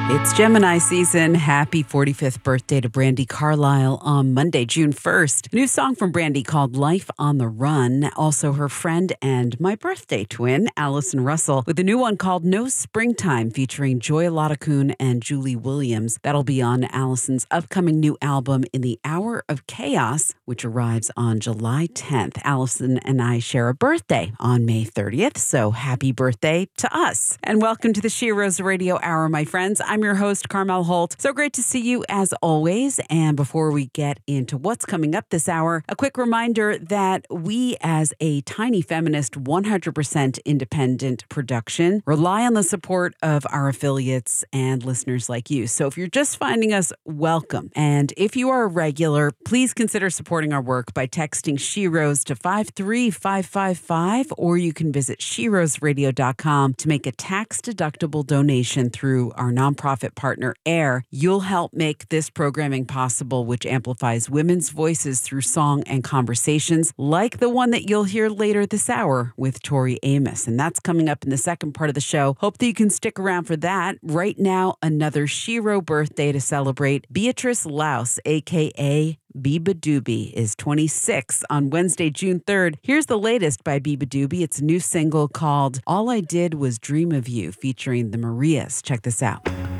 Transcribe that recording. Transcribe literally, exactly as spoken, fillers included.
It's Gemini season. Happy forty-fifth birthday to Brandi Carlile on Monday, June first. A new song from Brandi called Life on the Run. Also her friend and my birthday twin, Allison Russell, with a new one called No Springtime featuring Joy Lottakun and Julie Williams. That'll be on Allison's upcoming new album In the Hour of Chaos, which arrives on July tenth. Allison and I share a birthday on May thirtieth, so happy birthday to us. And welcome to the She Rose Radio Hour, my friends. I'm your host, Carmel Holt. So great to see you as always. And before we get into what's coming up this hour, a quick reminder that we as a tiny feminist, one hundred percent independent production rely on the support of our affiliates and listeners like you. So if you're just finding us, welcome. And if you are a regular, please consider supporting our work by texting She Rose to five three five five five, or you can visit she rose radio dot com to make a tax-deductible donation through our nonprofit partner AIR. You'll help make this programming possible, which amplifies women's voices through song and conversations like the one that you'll hear later this hour with Tori Amos. And that's coming up in the second part of the show. Hope that you can stick around for that. Right now, another Shiro birthday to celebrate. Beatrice Laus, a k a. Biba Doobie, is twenty-six on Wednesday, June third. Here's the latest by Biba Doobie. It's a new single called All I Did Was Dream of You, featuring the Marias. Check this out.